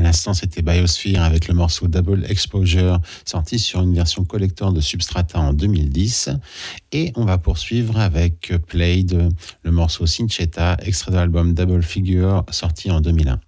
l'instant, c'était Biosphere avec le morceau Double Exposure, sorti sur une version collector de Substrata en 2010. Et on va poursuivre avec Played, le morceau Cinchetta, extrait de l'album Double Figure, sorti en 2001.